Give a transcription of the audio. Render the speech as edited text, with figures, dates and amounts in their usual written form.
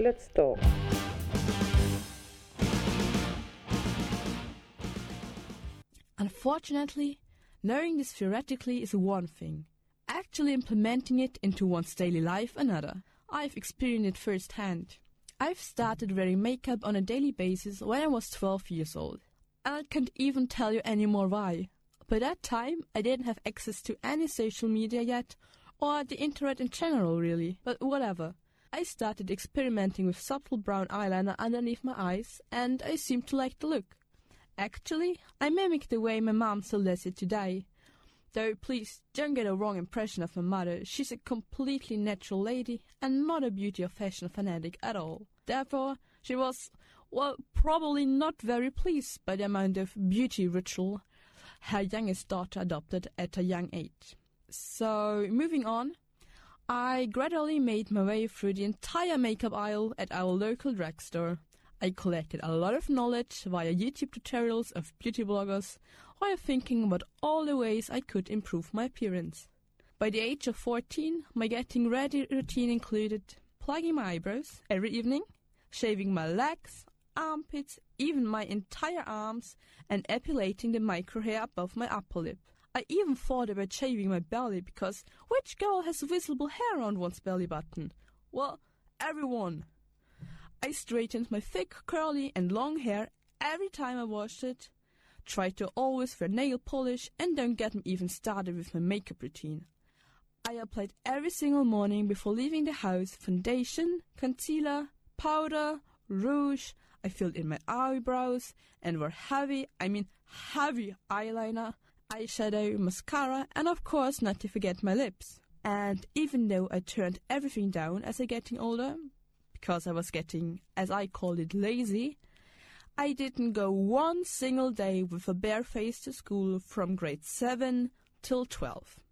Let's talk. Unfortunately, knowing this theoretically is one thing. Actually implementing it into one's daily life another. I've experienced it firsthand. I've started wearing makeup on a daily basis when I was 12 years old. And I can't even tell you anymore why. By that time, I didn't have access to any social media yet, or the internet in general really, but whatever. I started experimenting with subtle brown eyeliner underneath my eyes, and I seemed to like the look. Actually, I mimicked the way my mom still does it today. Though please don't get a wrong impression of my mother, she's a completely natural lady and not a beauty or fashion fanatic at all. Therefore, she was, well, probably not very pleased by the amount of beauty ritual her youngest daughter adopted at a young age. So, moving on, I gradually made my way through the entire makeup aisle at our local drugstore. I collected a lot of knowledge via YouTube tutorials of beauty bloggers, while thinking about all the ways I could improve my appearance. By the age of 14, my getting ready routine included plugging my eyebrows every evening, shaving my legs, armpits, even my entire arms, and epilating the microhair above my upper lip. I even thought about shaving my belly because which girl has visible hair on one's belly button? Well, everyone. I straightened my thick, curly and long hair every time I washed it, tried to always wear nail polish, and don't get me even started with my makeup routine. I applied every single morning before leaving the house foundation, concealer, powder, rouge. I filled in my eyebrows and wore heavy eyeliner, eyeshadow, mascara, and of course not to forget my lips. And even though I turned everything down as I getting older, because I was getting, as I called it, lazy, I didn't go one single day with a bare face to school from grade 7 till 12.